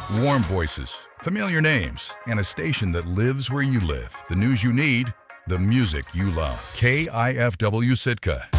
Warm voices, familiar names, and a station that lives where you live. The news you need, the music you love. KIFW Sitka.